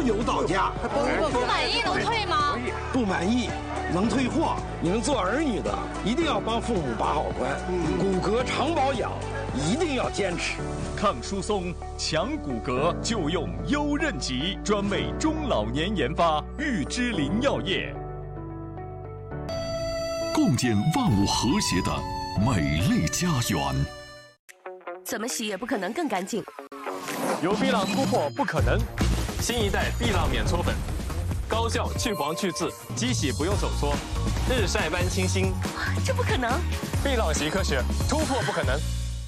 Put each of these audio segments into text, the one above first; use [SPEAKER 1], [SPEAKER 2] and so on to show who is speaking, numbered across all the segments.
[SPEAKER 1] 有到家。
[SPEAKER 2] 不满意能退吗？
[SPEAKER 1] 不满意能退货。你们做儿女的一定要帮父母把好关，骨骼常保养一定要坚持。
[SPEAKER 3] 抗疏松、强骨骼就用优韧极，专为中老年研发，玉芝林药业。
[SPEAKER 4] 共建万物和谐的美丽家园。
[SPEAKER 5] 怎么洗也不可能更干净。
[SPEAKER 6] 有碧朗突破不可能，新一代碧朗免搓粉，高效去黄去渍，机洗不用手搓，日晒般清新。
[SPEAKER 5] 这不可能！
[SPEAKER 6] 碧朗洗科学，突破不可能。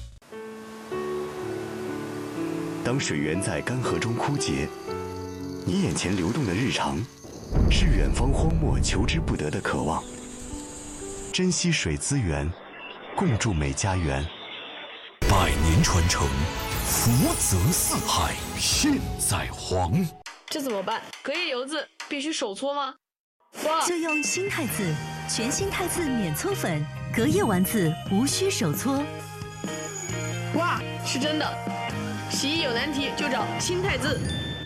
[SPEAKER 7] 当水源在干涸中枯竭，你眼前流动的日常，是远方荒漠求之不得的渴望。珍惜水资源，共筑美家园。
[SPEAKER 4] 百年传承，福泽四海，现在黄。
[SPEAKER 8] 这怎么办？隔夜油渍必须手搓吗？哇！
[SPEAKER 9] 就用新汰渍，全新汰渍免搓粉，隔夜完渍无需手搓。
[SPEAKER 8] 哇，是真的！洗衣有难题就找新汰渍。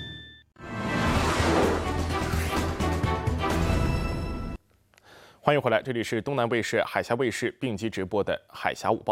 [SPEAKER 10] 欢迎回来，这里是东南卫视、海峡卫视并机直播的《海峡午报》。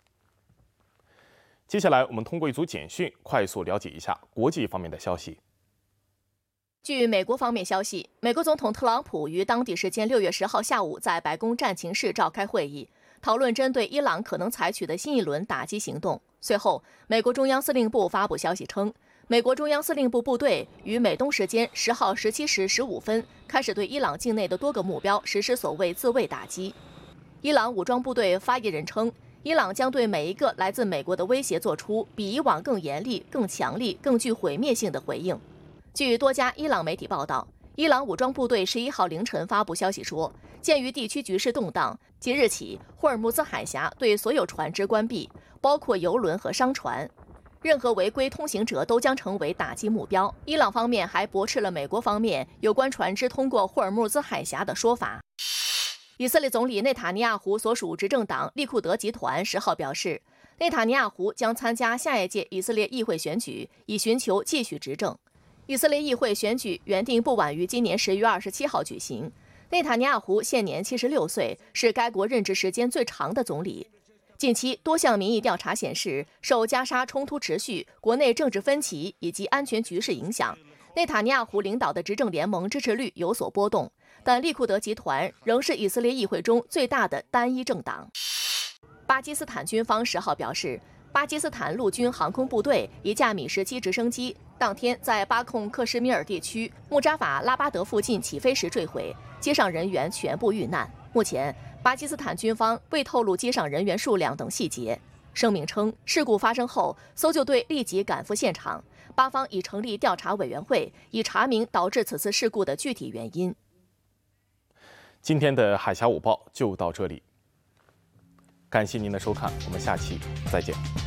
[SPEAKER 10] 接下来，我们通过一组简讯快速了解一下国际方面的消息。
[SPEAKER 5] 据美国方面消息，美国总统特朗普于当地时间6月10号下午在白宫战情室召开会议，讨论针对伊朗可能采取的新一轮打击行动。随后，美国中央司令部发布消息称，美国中央司令部部队于美东时间10号17时15分开始对伊朗境内的多个目标实施所谓自卫打击。伊朗武装部队发言人称，伊朗将对每一个来自美国的威胁做出比以往更严厉、更强力、更具毁灭性的回应。据多家伊朗媒体报道，伊朗武装部队11号凌晨发布消息说，鉴于地区局势动荡，即日起霍尔木兹海峡对所有船只关闭，包括油轮和商船。任何违规通行者都将成为打击目标。伊朗方面还驳斥了美国方面有关船只通过霍尔木兹海峡的说法。以色列总理内塔尼亚胡所属执政党利库德集团10号表示，内塔尼亚胡将参加下一届以色列议会选举，以寻求继续执政。以色列议会选举原定不晚于今年10月27号举行。内塔尼亚胡现年76岁，是该国任职时间最长的总理。近期多项民意调查显示，受加沙冲突持续、国内政治分歧以及安全局势影响，内塔尼亚胡领导的执政联盟支持率有所波动，但利库德集团仍是以色列议会中最大的单一政党。巴基斯坦军方10号表示，巴基斯坦陆军航空部队一架米17直升机当天在巴控克什米尔地区穆扎法拉巴德附近起飞时坠毁，机上人员全部遇难。目前，巴基斯坦军方未透露机上人员数量等细节。声明称，事故发生后，搜救队立即赶赴现场，巴方已成立调查委员会，以查明导致此次事故的具体原因。
[SPEAKER 10] 今天的海峡午报就到这里，感谢您的收看，我们下期再见。